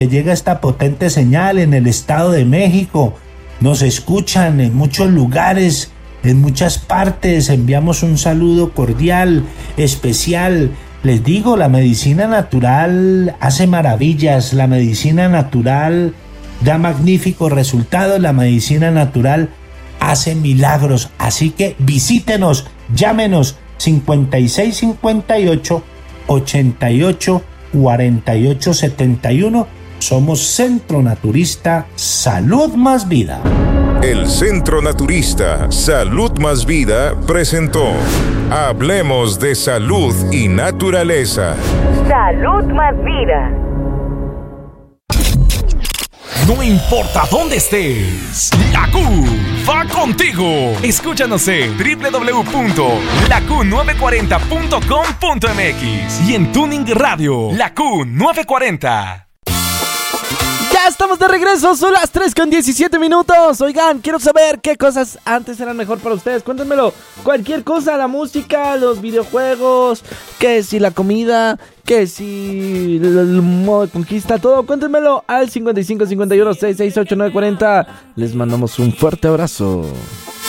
que llega esta potente señal en el Estado de México. Nos escuchan en muchos lugares, en muchas partes. Enviamos un saludo cordial, especial. Les digo, la medicina natural hace maravillas, la medicina natural da magníficos resultados, la medicina natural hace milagros. Así que visítenos, llámenos 5658 88 48 71. Somos Centro Naturista Salud Más Vida. El Centro Naturista Salud Más Vida presentó Hablemos de Salud y Naturaleza. Salud Más Vida. No importa dónde estés, la Q va contigo. Escúchanos en www.laQ940.com.mx y en Tuning Radio, la Q940. Ya estamos de regreso, son las 3:17. Oigan, quiero saber qué cosas antes eran mejor para ustedes. Cuéntenmelo, cualquier cosa, la música, los videojuegos, que si la comida, que si el modo de conquista, todo. Cuéntenmelo al 55 51 668 940. Les mandamos un fuerte abrazo.